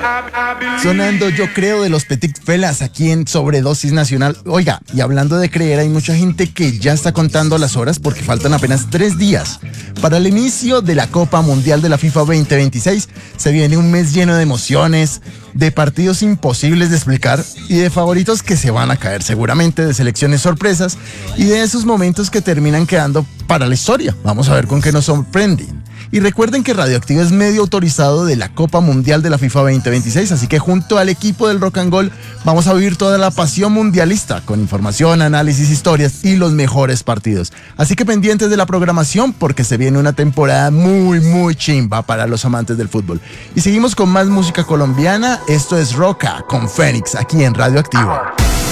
Sonando Yo Creo de los Petit Felas aquí en Sobredosis Nacional. Oiga, y hablando de creer, hay mucha gente que ya está contando las horas porque faltan apenas 3 días para el inicio de la Copa Mundial de la FIFA 2026. Se viene un mes lleno de emociones, de partidos imposibles de explicar y de favoritos que se van a caer seguramente, de selecciones sorpresas y de esos momentos que terminan quedando para la historia. Vamos a ver con qué nos sorprenden. Y recuerden que Radioactivo es medio autorizado de la Copa Mundial de la FIFA 2026, así que junto al equipo del Rock and Gold vamos a vivir toda la pasión mundialista con información, análisis, historias y los mejores partidos. Así que pendientes de la programación porque se viene una temporada muy chimba para los amantes del fútbol. Y seguimos con más música colombiana. Esto es Roca con Fénix aquí en Radioactivo.